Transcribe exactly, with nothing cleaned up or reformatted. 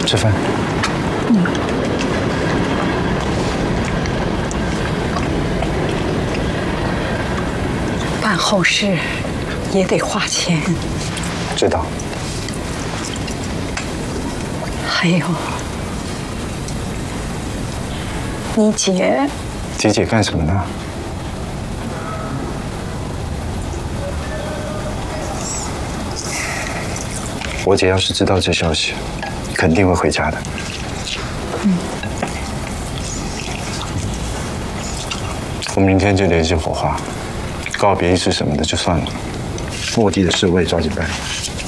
吃饭。嗯。 办后事也得花钱。 知道。 还有，你姐。 姐姐干什么呢？我姐要是知道这消息，肯定会回家的。嗯。我明天就联系火化，告别仪式什么的就算了，墓地的事我也抓紧办。